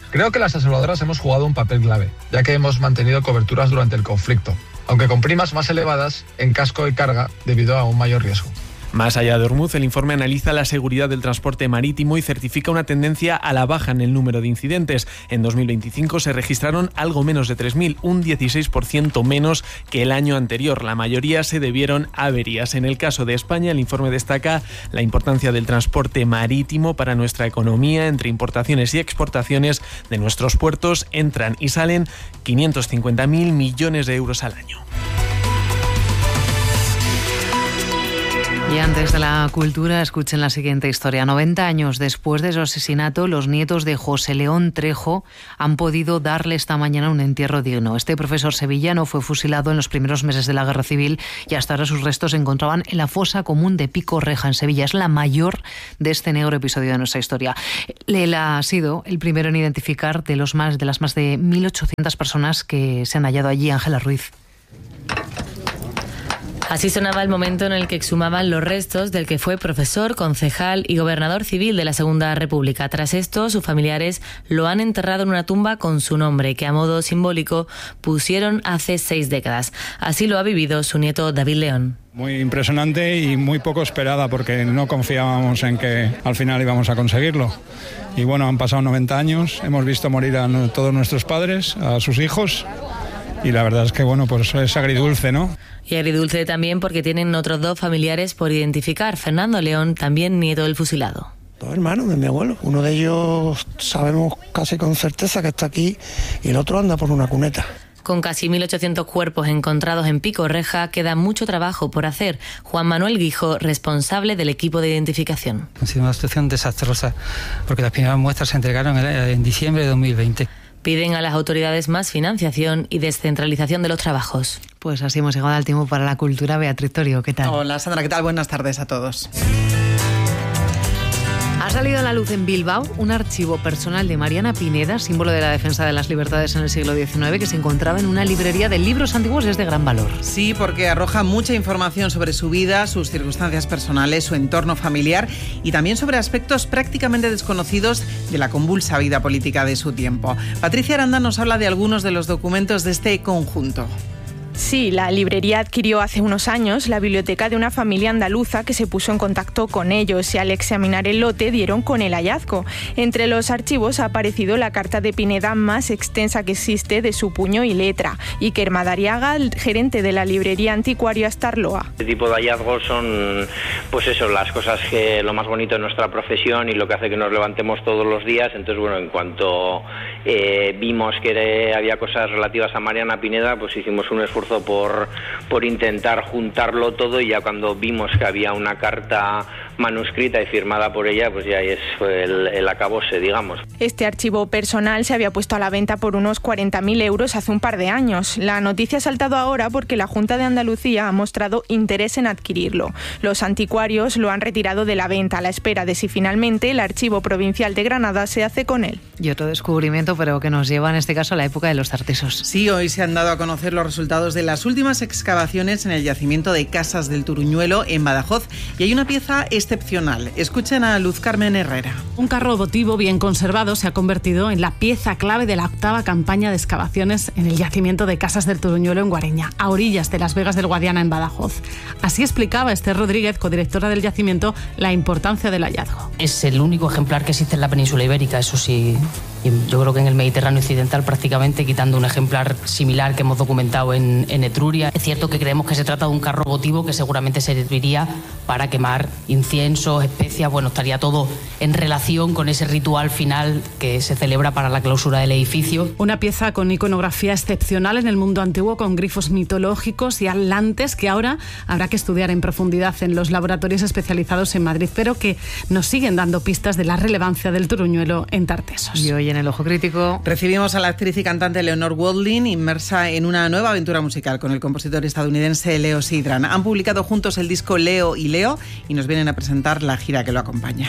Creo que las aseguradoras hemos jugado un papel clave, ya que hemos mantenido coberturas durante el conflicto, aunque con primas más elevadas en casco y carga debido a un mayor riesgo. Más allá de Ormuz, el informe analiza la seguridad del transporte marítimo y certifica una tendencia a la baja en el número de incidentes. En dos mil veinticinco se registraron algo menos de tres mil, un dieciséis por ciento menos que el año anterior. La mayoría se debieron a averías. En el caso de España, el informe destaca la importancia del transporte marítimo para nuestra economía. Entre importaciones y exportaciones de nuestros puertos entran y salen quinientos cincuenta mil millones de euros al año. Y antes de la cultura, escuchen la siguiente historia. noventa años después de su asesinato, los nietos de José León Trejo han podido darle esta mañana un entierro digno. Este profesor sevillano fue fusilado en los primeros meses de la Guerra Civil y hasta ahora sus restos se encontraban en la fosa común de Pico Reja, en Sevilla. Es la mayor de este negro episodio de nuestra historia. Él ha sido el primero en identificar de, los más, de las más de mil ochocientas personas que se han hallado allí. Ángela Ruiz. Así sonaba el momento en el que exhumaban los restos del que fue profesor, concejal y gobernador civil de la Segunda República. Tras esto, sus familiares lo han enterrado en una tumba con su nombre, que a modo simbólico pusieron hace seis décadas. Así lo ha vivido su nieto David León. Muy impresionante y muy poco esperada, porque no confiábamos en que al final íbamos a conseguirlo. Y bueno, han pasado noventa años, hemos visto morir a todos nuestros padres, a sus hijos, y la verdad es que bueno, pues es agridulce, ¿no? Y agridulce también porque tienen otros dos familiares por identificar. Fernando León, también nieto del fusilado. Dos hermanos de mi abuelo. Uno de ellos sabemos casi con certeza que está aquí y el otro anda por una cuneta. Con casi mil ochocientos cuerpos encontrados en Pico Reja, queda mucho trabajo por hacer. Juan Manuel Guijo, responsable del equipo de identificación. Ha sido una situación desastrosa, porque las primeras muestras se entregaron en diciembre de dos mil veinte. Piden a las autoridades más financiación y descentralización de los trabajos. Pues así hemos llegado al tiempo para la cultura. Beatriz Torio, ¿qué tal? Hola Sandra, ¿qué tal? Buenas tardes a todos. Ha salido a la luz en Bilbao un archivo personal de Mariana Pineda, símbolo de la defensa de las libertades en el siglo diecinueve, que se encontraba en una librería de libros antiguos y es de gran valor. Sí, porque arroja mucha información sobre su vida, sus circunstancias personales, su entorno familiar y también sobre aspectos prácticamente desconocidos de la convulsa vida política de su tiempo. Patricia Aranda nos habla de algunos de los documentos de este conjunto. Sí, la librería adquirió hace unos años la biblioteca de una familia andaluza que se puso en contacto con ellos y al examinar el lote dieron con el hallazgo. Entre los archivos ha aparecido la carta de Pineda más extensa que existe de su puño y letra. Iker Madariaga, el gerente de la librería anticuaria Starloa. Este tipo de hallazgos son, pues eso, las cosas que lo más bonito de nuestra profesión y lo que hace que nos levantemos todos los días. Entonces, bueno, en cuanto eh, vimos que había cosas relativas a Mariana Pineda, pues hicimos un esfuerzo por, por intentar juntarlo todo, y ya cuando vimos que había una carta manuscrita y firmada por ella, pues ya es el, el acabose, digamos. Este archivo personal se había puesto a la venta por unos cuarenta mil euros hace un par de años. La noticia ha saltado ahora porque la Junta de Andalucía ha mostrado interés en adquirirlo. Los anticuarios lo han retirado de la venta a la espera de si finalmente el Archivo Provincial de Granada se hace con él. Y otro descubrimiento, pero que nos lleva en este caso a la época de los Tartesos. Sí, hoy se han dado a conocer los resultados de las últimas excavaciones en el yacimiento de Casas del Turuñuelo en Badajoz, y hay una pieza excepcional. Escuchen a Luz Carmen Herrera. Un carro votivo bien conservado se ha convertido en la pieza clave de la octava campaña de excavaciones en el yacimiento de Casas del Turuñuelo en Guareña, a orillas de Las Vegas del Guadiana en Badajoz. Así explicaba Esther Rodríguez, codirectora del yacimiento, la importancia del hallazgo. Es el único ejemplar que existe en la península ibérica, eso sí. Yo creo que en el Mediterráneo occidental prácticamente, quitando un ejemplar similar que hemos documentado en, en Etruria. Es cierto que creemos que se trata de un carro votivo que seguramente serviría para quemar inciensos, especias. Bueno, estaría todo en relación con ese ritual final que se celebra para la clausura del edificio. Una pieza con iconografía excepcional en el mundo antiguo, con grifos mitológicos y atlantes que ahora habrá que estudiar en profundidad en los laboratorios especializados en Madrid, pero que nos siguen dando pistas de la relevancia del Turuñuelo en Tartesos. Y hoy en el Ojo Crítico recibimos a la actriz y cantante Leonor Walding, inmersa en una nueva aventura musical con el compositor estadounidense Leo Sidran. Han publicado juntos el disco Leo y Leo y nos vienen a presentar la gira que lo acompaña.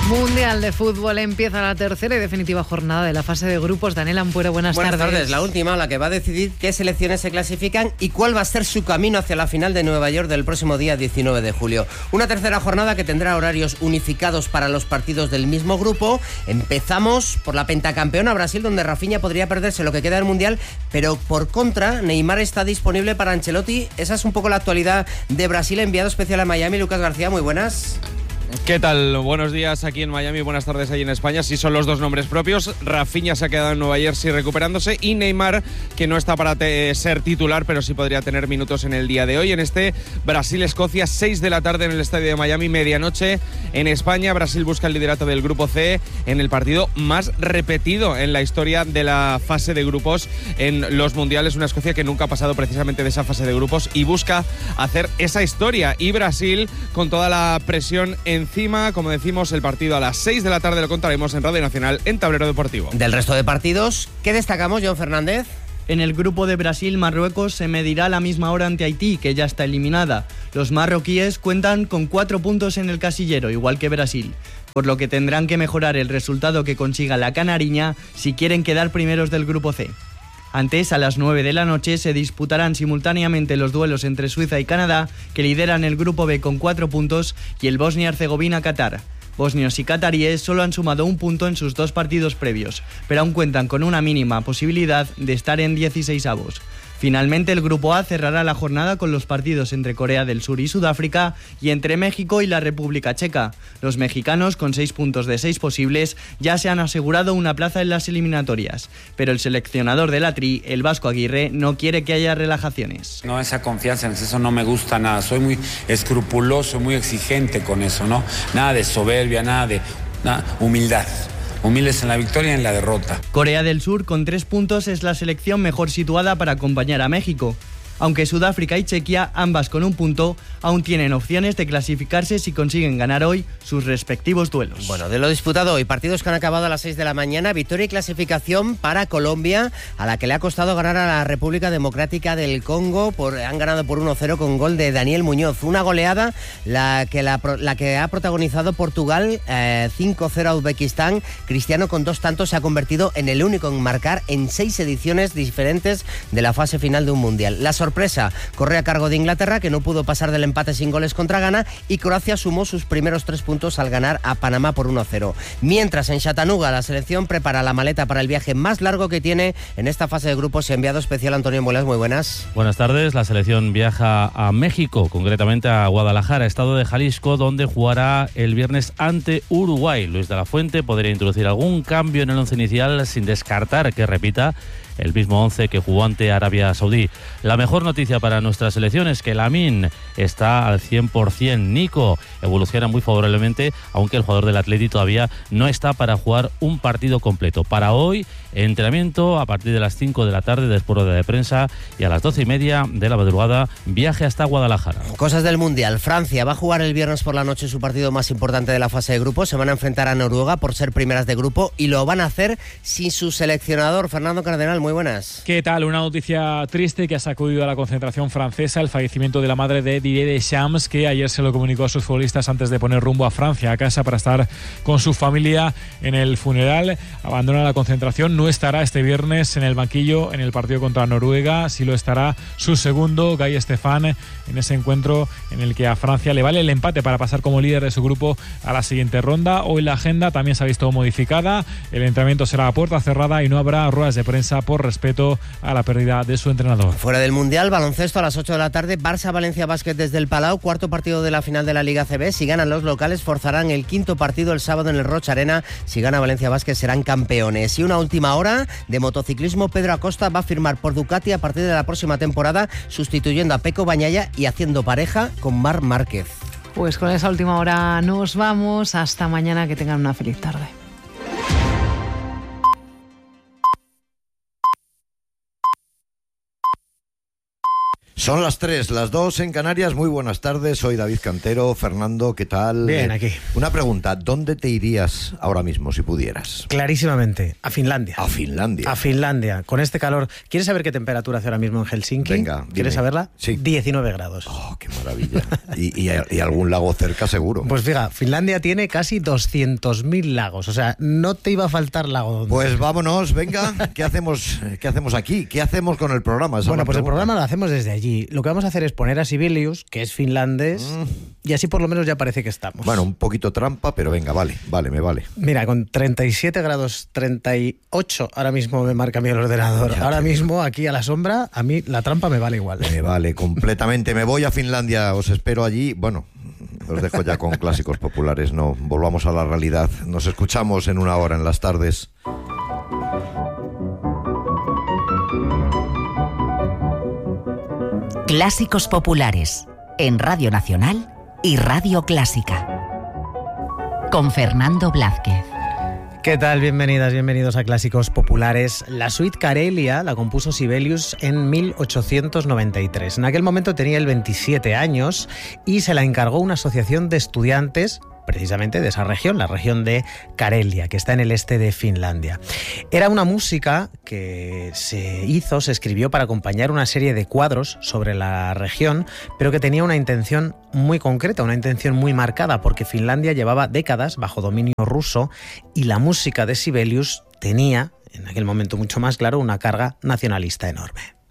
Mundial de Fútbol, empieza la tercera y definitiva jornada de la fase de grupos. Daniel Ampuero, buenas, buenas tardes. tardes. Buenas tardes, la última, la que va a decidir qué selecciones se clasifican y cuál va a ser su camino hacia la final de Nueva York del próximo día diecinueve de julio. Una tercera jornada que tendrá horarios unificados para los partidos del mismo grupo. Empezamos por la pentacampeona Brasil, donde Rafinha podría perderse lo que queda del Mundial, pero por contra, Neymar está disponible para Ancelotti. Esa es un poco la actualidad de Brasil, enviado especial a Miami. Lucas García, muy buenas. ¿Qué tal? Buenos días aquí en Miami, buenas tardes allí en España. Sí, son los dos nombres propios. Rafinha se ha quedado en Nueva Jersey recuperándose y Neymar, que no está para te- ser titular, pero sí podría tener minutos en el día de hoy. En este Brasil-Escocia, seis de la tarde en el estadio de Miami, medianoche en España. Brasil busca el liderato del Grupo C en el partido más repetido en la historia de la fase de grupos en los mundiales. Una Escocia que nunca ha pasado precisamente de esa fase de grupos y busca hacer esa historia. Y Brasil, con toda la presión en encima, como decimos, el partido a las seis de la tarde lo contaremos en Radio Nacional en Tablero Deportivo. Del resto de partidos, ¿qué destacamos, John Fernández? En el grupo de Brasil-Marruecos se medirá a la misma hora ante Haití, que ya está eliminada. Los marroquíes cuentan con cuatro puntos en el casillero, igual que Brasil, por lo que tendrán que mejorar el resultado que consiga la canariña si quieren quedar primeros del grupo C. Antes, a las nueve de la noche, se disputarán simultáneamente los duelos entre Suiza y Canadá, que lideran el grupo B con cuatro puntos, y el Bosnia-Herzegovina-Qatar. Bosnios y cataríes solo han sumado un punto en sus dos partidos previos, pero aún cuentan con una mínima posibilidad de estar en dieciseisavos. Finalmente, el Grupo A cerrará la jornada con los partidos entre Corea del Sur y Sudáfrica y entre México y la República Checa. Los mexicanos, con seis puntos de seis posibles, ya se han asegurado una plaza en las eliminatorias. Pero el seleccionador de la Tri, el Vasco Aguirre, no quiere que haya relajaciones. No, esa confianza en eso no me gusta nada. Soy muy escrupuloso, muy exigente con eso, ¿no? Nada de soberbia, nada de nada, humildad. Humildes en la victoria y en la derrota. Corea del Sur, con tres puntos, es la selección mejor situada para acompañar a México. Aunque Sudáfrica y Chequia, ambas con un punto, aún tienen opciones de clasificarse si consiguen ganar hoy sus respectivos duelos. Bueno, de lo disputado hoy, partidos que han acabado a las seis de la mañana, victoria y clasificación para Colombia, a la que le ha costado ganar a la República Democrática del Congo. Por, han ganado por uno cero con gol de Daniel Muñoz. Una goleada la que, la, la que ha protagonizado Portugal, eh, cinco cero a Uzbekistán. Cristiano, con dos tantos, se ha convertido en el único en marcar en seis ediciones diferentes de la fase final de un mundial. La sorpresa corre a cargo de Inglaterra, que no pudo pasar del empate sin goles contra Ghana, y Croacia sumó sus primeros tres puntos al ganar a Panamá por uno cero. Mientras, en Chattanooga, la selección prepara la maleta para el viaje más largo que tiene en esta fase de grupos. Enviado especial Antonio Muelas, muy buenas. Buenas tardes. La selección viaja a México, concretamente a Guadalajara, estado de Jalisco, donde jugará el viernes ante Uruguay. Luis de la Fuente podría introducir algún cambio en el once inicial, sin descartar que repita el mismo once que jugó ante Arabia Saudí. La mejor noticia para nuestra selección es que Lamine está al cien por ciento. Nico evoluciona muy favorablemente, aunque el jugador del Atleti todavía no está para jugar un partido completo. Para hoy, entrenamiento a partir de las cinco de la tarde, después rueda de prensa, y a las doce y media de la madrugada, viaje hasta Guadalajara. Cosas del Mundial. Francia va a jugar el viernes por la noche su partido más importante de la fase de grupos. Se van a enfrentar a Noruega por ser primeras de grupo y lo van a hacer sin su seleccionador, Fernando Cardenal. Muy buenas. ¿Qué tal? Una noticia triste que ha sacudido a la concentración francesa: el fallecimiento de la madre de Didier Deschamps, que ayer se lo comunicó a sus futbolistas antes de poner rumbo a Francia, a casa, para estar con su familia en el funeral. Abandona la concentración, no estará este viernes en el banquillo en el partido contra Noruega. Sí lo estará su segundo, Guy Stéphane, en ese encuentro en el que a Francia le vale el empate para pasar como líder de su grupo a la siguiente ronda. Hoy la agenda también se ha visto modificada. El entrenamiento será a puerta cerrada y no habrá ruedas de prensa por respeto a la pérdida de su entrenador. Fuera del Mundial, baloncesto a las ocho de la tarde, Barça-Valencia Basket desde el Palau, cuarto partido de la final de la Liga C B. Si ganan los locales, forzarán el quinto partido el sábado en el Roch Arena. Si gana Valencia Basket, serán campeones. Y una última hora de motociclismo: Pedro Acosta va a firmar por Ducati a partir de la próxima temporada, sustituyendo a Pecco Bagnaia y haciendo pareja con Marc Márquez. Pues con esa última hora nos vamos. Hasta mañana, que tengan una feliz tarde. Son las tres, las dos en Canarias. Muy buenas tardes, soy David Cantero. Fernando, ¿qué tal? Bien, aquí. Una pregunta, ¿dónde te irías ahora mismo si pudieras? Clarísimamente, a Finlandia. A Finlandia. A Finlandia, con este calor. ¿Quieres saber qué temperatura hace ahora mismo en Helsinki? Venga, dime. ¿Quieres saberla? Sí. diecinueve grados. Oh, qué maravilla. y, y, y algún lago cerca seguro. Pues fíjate, Finlandia tiene casi doscientos mil lagos, o sea, no te iba a faltar lago donde... Pues vámonos, venga, ¿qué hacemos, qué hacemos aquí? ¿Qué hacemos con el programa? Esa Bueno, pues pregunta. el programa lo hacemos desde allí. Lo que vamos a hacer es poner a Sibelius, que es finlandés, mm. y así por lo menos ya parece que estamos. Bueno, un poquito trampa, pero venga, vale, vale, me vale. Mira, con treinta y siete grados, treinta y ocho ahora mismo me marca mi ordenador. Ya ahora mismo, aquí a la sombra, a mí la trampa me vale igual. Me vale completamente. Me voy a Finlandia, os espero allí. Bueno, os dejo ya con clásicos populares, no, volvamos a la realidad. Nos escuchamos en una hora en las tardes. Clásicos populares en Radio Nacional y Radio Clásica. Con Fernando Blázquez. ¿Qué tal? Bienvenidas, bienvenidos a Clásicos Populares. La suite Karelia la compuso Sibelius en mil ochocientos noventa y tres. En aquel momento tenía él veintisiete años y se la encargó una asociación de estudiantes precisamente de esa región, la región de Karelia, que está en el este de Finlandia. Era una música que se hizo, se escribió para acompañar una serie de cuadros sobre la región, pero que tenía una intención muy concreta, una intención muy marcada, porque Finlandia llevaba décadas bajo dominio ruso y la música de Sibelius tenía, en aquel momento mucho más claro, una carga nacionalista enorme.